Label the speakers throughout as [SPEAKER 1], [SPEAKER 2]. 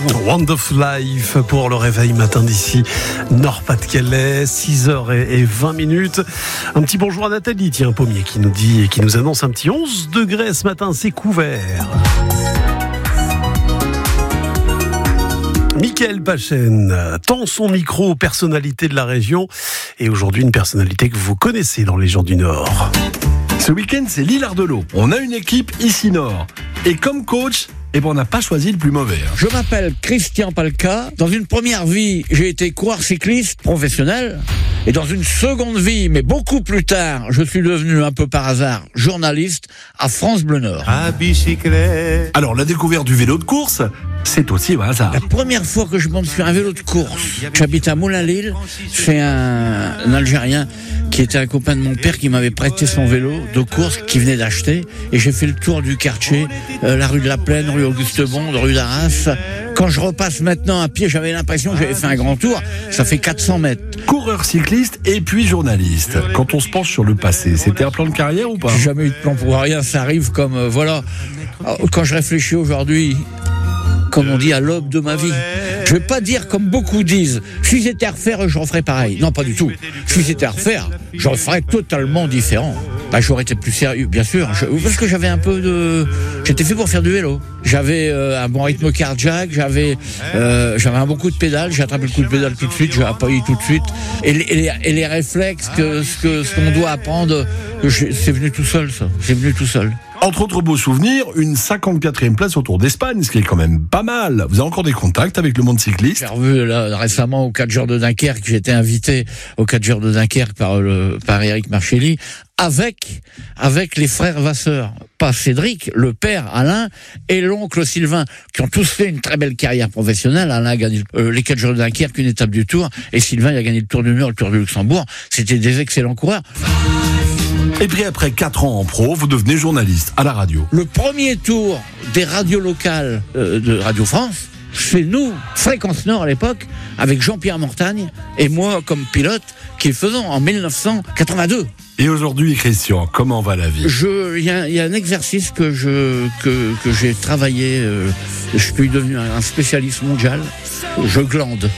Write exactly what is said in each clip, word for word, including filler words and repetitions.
[SPEAKER 1] Wonderful Life pour le réveil matin d'ici Nord-Pas-de-Calais, six heures vingt minutes. Un petit bonjour à Nathalie, tiens, un pommier qui nous dit et qui nous annonce un petit onze degrés ce matin, c'est couvert. Mickaël Pachen tend son micro aux personnalités de la région et aujourd'hui une personnalité que vous connaissez dans les gens du Nord.
[SPEAKER 2] Ce week-end, c'est l'île Ardelot. On a une équipe ici Nord. Et comme coach, eh ben, on n'a pas choisi le plus mauvais. Hein.
[SPEAKER 3] Je m'appelle Christian Palka. Dans une première vie, j'ai été coureur cycliste professionnel. Et dans une seconde vie, mais beaucoup plus tard, je suis devenu un peu par hasard journaliste à France Bleu Nord. À
[SPEAKER 2] bicyclette. Alors, la découverte du vélo de course, c'est aussi un hasard.
[SPEAKER 3] La première fois que je monte sur un vélo de course, j'habite à Moulin-l'Île, c'est un, un Algérien qui était un copain de mon père qui m'avait prêté son vélo de course qu'il venait d'acheter. Et j'ai fait le tour du quartier, euh, la rue de la Plaine, rue Auguste Bond, rue d'Arras. Quand je repasse maintenant à pied, j'avais l'impression que j'avais fait un grand tour. Ça fait quatre cents mètres.
[SPEAKER 2] Coureur cycliste et puis journaliste. Quand on se penche sur le passé, c'était un plan de carrière ou pas ?
[SPEAKER 3] J'ai jamais eu de plan pour rien, ça arrive comme, euh, voilà. Quand je réfléchis aujourd'hui, comme on dit, à l'aube de ma vie. Je vais pas dire comme beaucoup disent, si c'était à refaire, je referais pareil. Non, pas du tout. Si c'était à refaire, je referais totalement différent. Bah, j'aurais été plus sérieux, bien sûr. Je, parce que j'avais un peu de... J'étais fait pour faire du vélo. J'avais euh, un bon rythme cardiaque, j'avais euh, j'avais un bon coup de pédale, j'ai attrapé le coup de pédale tout de suite, j'ai appuyé tout de suite. Et, et, les, et les réflexes, que, ce, que, ce qu'on doit apprendre, je, c'est venu tout seul, ça. C'est venu tout seul.
[SPEAKER 2] Entre autres beaux souvenirs, une cinquante-quatrième place au Tour d'Espagne, ce qui est quand même pas mal. Vous avez encore des contacts avec le monde cycliste ?
[SPEAKER 3] J'ai revu là, récemment au quatre jours de Dunkerque, j'ai été invité au quatre jours de Dunkerque par, le, par Eric Marchelli, avec, avec les frères Vasseur. Pas Cédric, le père Alain et l'oncle Sylvain, qui ont tous fait une très belle carrière professionnelle. Alain a gagné euh, les quatre jours de Dunkerque, une étape du Tour, et Sylvain il a gagné le Tour du Nord, le Tour du Luxembourg. C'était des excellents coureurs.
[SPEAKER 2] Et puis après quatre ans en pro, vous devenez journaliste à la radio.
[SPEAKER 3] Le premier tour des radios locales euh, de Radio France, c'est nous, Fréquence Nord à l'époque, avec Jean-Pierre Mortagne et moi comme pilote, qui le faisons en dix-neuf cent quatre-vingt-deux.
[SPEAKER 2] Et aujourd'hui, Christian, comment va la vie ?
[SPEAKER 3] Il y a, y a un exercice que, je, que, que j'ai travaillé, euh, je suis devenu un spécialiste mondial, je glande.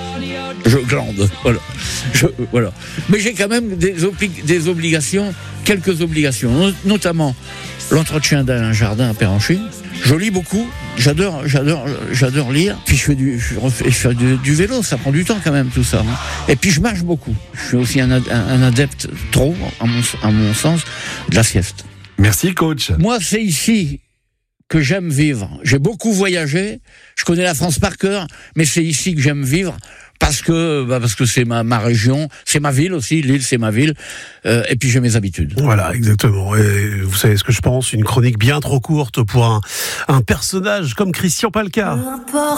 [SPEAKER 3] Je glande, voilà. Je, voilà. Mais j'ai quand même des, obli- des obligations, quelques obligations, notamment l'entretien d'un jardin à Péranchy. Je lis beaucoup, j'adore, j'adore, j'adore lire. Puis je fais du, je fais, je fais du, du vélo, ça prend du temps quand même tout ça. Hein. Et puis je marche beaucoup. Je suis aussi un, un, un adepte trop, à mon, à mon sens, de la sieste.
[SPEAKER 2] Merci coach.
[SPEAKER 3] Moi, c'est ici que j'aime vivre. J'ai beaucoup voyagé, je connais la France par cœur, mais c'est ici que j'aime vivre. Parce que, bah parce que c'est ma, ma région, c'est ma ville aussi, l'île c'est ma ville, euh, et puis j'ai mes habitudes.
[SPEAKER 1] Voilà, exactement. Et vous savez ce que je pense, une chronique bien trop courte pour un, un personnage comme Christian Palka.